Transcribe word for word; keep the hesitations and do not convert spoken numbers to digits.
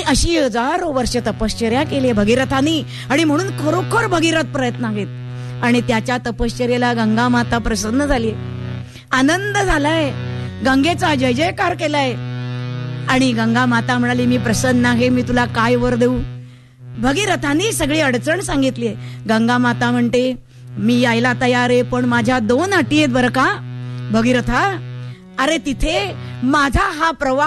अशी हजारो वर्ष तपश्चर्या केली भगीरथानी, आणि म्हणून खरोखर भगीरथ प्रयत्न आहेत. आणि त्याच्या तपश्चर्येला गंगा माता प्रसन्न झाली, आनंद झालाय, गंगेचा जय जयकार केलाय. आणि गंगा माता म्हणाली, मी प्रसन्न आहे, मी तुला काय वर देऊ. भगीरथांनी सगळी अडचण सांगितली. गंगा माता म्हणते, मी यायला तयार आहे, पण माझ्या दोन अटी आहेत बरं का भगीरथा. अरे तिथे माझा हा प्रवाह